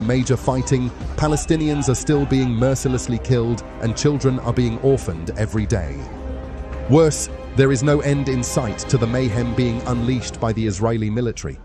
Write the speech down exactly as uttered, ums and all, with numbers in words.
major fighting, Palestinians are still being mercilessly killed and children are being orphaned every day. Worse, there is no end in sight to the mayhem being unleashed by the Israeli military.